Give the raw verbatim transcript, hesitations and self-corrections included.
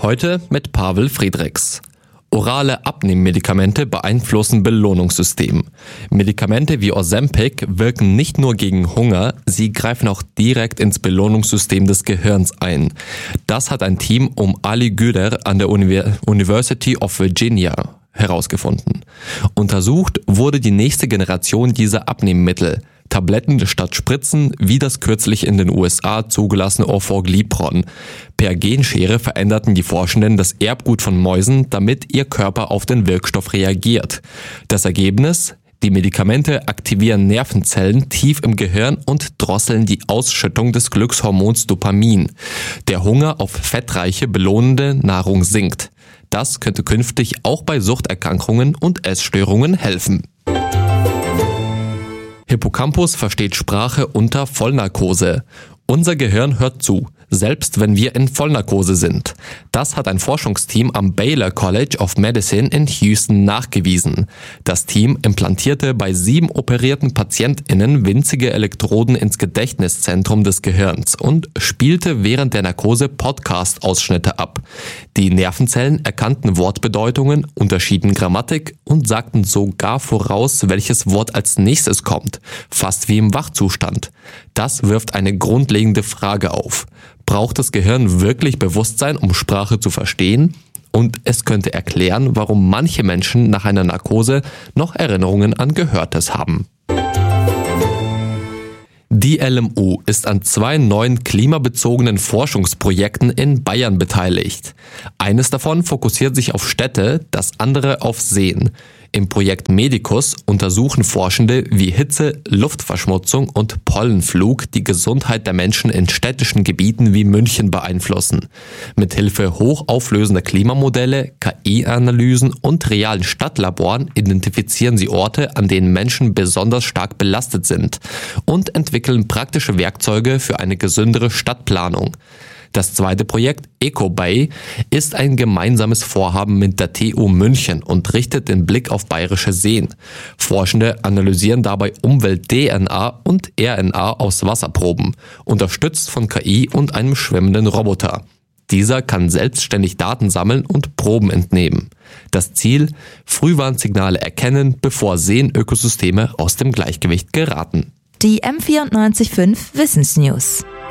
Heute mit Pavel Friedrichs. Orale Abnehmmedikamente beeinflussen Belohnungssystem. Medikamente wie Ozempic wirken nicht nur gegen Hunger, sie greifen auch direkt ins Belohnungssystem des Gehirns ein. Das hat ein Team um Ali Güder an der University of Virginia herausgefunden. Untersucht wurde die nächste Generation dieser Abnehmmittel. Tabletten statt Spritzen, wie das kürzlich in den U S A zugelassene Orforglipron. Per Genschere veränderten die Forschenden das Erbgut von Mäusen, damit ihr Körper auf den Wirkstoff reagiert. Das Ergebnis? Die Medikamente aktivieren Nervenzellen tief im Gehirn und drosseln die Ausschüttung des Glückshormons Dopamin. Der Hunger auf fettreiche, belohnende Nahrung sinkt. Das könnte künftig auch bei Suchterkrankungen und Essstörungen helfen. Hippocampus versteht Sprache unter Vollnarkose. Unser Gehirn hört zu, selbst wenn wir in Vollnarkose sind. Das hat ein Forschungsteam am Baylor College of Medicine in Houston nachgewiesen. Das Team implantierte bei sieben operierten PatientInnen winzige Elektroden ins Gedächtniszentrum des Gehirns und spielte während der Narkose Podcast-Ausschnitte ab. Die Nervenzellen erkannten Wortbedeutungen, unterschieden Grammatik und sagten sogar voraus, welches Wort als nächstes kommt, fast wie im Wachzustand. Das wirft eine grundlegende Frage auf. Braucht das Gehirn wirklich Bewusstsein, um Sprache zu verstehen? Und es könnte erklären, warum manche Menschen nach einer Narkose noch Erinnerungen an Gehörtes haben. Die L M U ist an zwei neuen klimabezogenen Forschungsprojekten in Bayern beteiligt. Eines davon fokussiert sich auf Städte, das andere auf Seen. Im Projekt Medicus untersuchen Forschende, wie Hitze, Luftverschmutzung und Pollenflug die Gesundheit der Menschen in städtischen Gebieten wie München beeinflussen. Mithilfe hochauflösender Klimamodelle, K I-Analysen und realen Stadtlaboren identifizieren sie Orte, an denen Menschen besonders stark belastet sind und entwickeln praktische Werkzeuge für eine gesündere Stadtplanung. Das zweite Projekt, EcoBay, ist ein gemeinsames Vorhaben mit der T U München und richtet den Blick auf bayerische Seen. Forschende analysieren dabei Umwelt-D N A und R N A aus Wasserproben, unterstützt von K I und einem schwimmenden Roboter. Dieser kann selbstständig Daten sammeln und Proben entnehmen. Das Ziel? Frühwarnsignale erkennen, bevor Seenökosysteme aus dem Gleichgewicht geraten. Die M vierundneunzig Komma fünf Wissensnews.